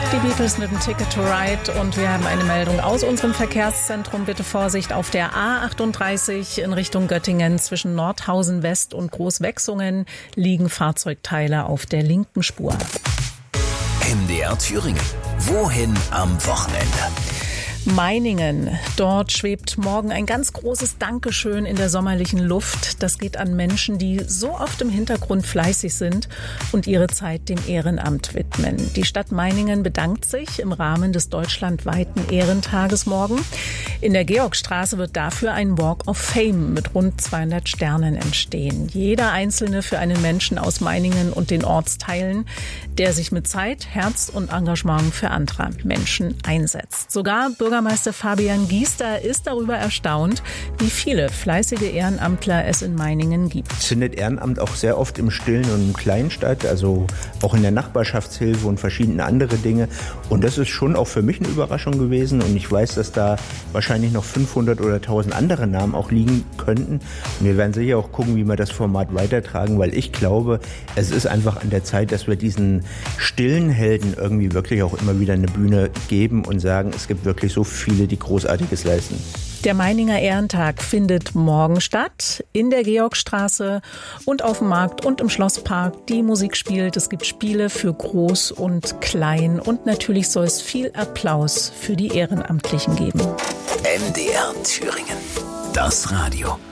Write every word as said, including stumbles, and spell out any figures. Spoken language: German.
Die Beatles mit dem Ticket to Ride und wir haben eine Meldung aus unserem Verkehrszentrum. Bitte Vorsicht auf der A achtunddreißig in Richtung Göttingen zwischen Nordhausen West und Großwechsungen liegen Fahrzeugteile auf der linken Spur. M D R Thüringen. Wohin am Wochenende? Meiningen. Dort schwebt morgen ein ganz großes Dankeschön in der sommerlichen Luft. Das geht an Menschen, die so oft im Hintergrund fleißig sind und ihre Zeit dem Ehrenamt widmen. Die Stadt Meiningen bedankt sich im Rahmen des deutschlandweiten Ehrentages morgen. In der Georgstraße wird dafür ein Walk of Fame mit rund zweihundert Sternen entstehen. Jeder einzelne für einen Menschen aus Meiningen und den Ortsteilen, der sich mit Zeit, Herz und Engagement für andere Menschen einsetzt. Sogar Bürgermeister Fabian Giester ist darüber erstaunt, wie viele fleißige Ehrenamtler es in Meiningen gibt. Es findet Ehrenamt auch sehr oft im Stillen und im Kleinen statt, also auch in der Nachbarschaftshilfe und verschiedene andere Dinge. Und das ist schon auch für mich eine Überraschung gewesen. Und ich weiß, dass da wahrscheinlich noch fünfhundert oder tausend andere Namen auch liegen könnten. Und wir werden sicher auch gucken, wie wir das Format weitertragen, weil ich glaube, es ist einfach an der Zeit, dass wir diesen stillen Helden irgendwie wirklich auch immer wieder eine Bühne geben und sagen, es gibt wirklich so viele, die Großartiges leisten. Der Meininger Ehrentag findet morgen statt in der Georgstraße und auf dem Markt und im Schlosspark. Die Musik spielt, es gibt Spiele für Groß und Klein und natürlich soll es viel Applaus für die Ehrenamtlichen geben. M D R Thüringen. Das Radio.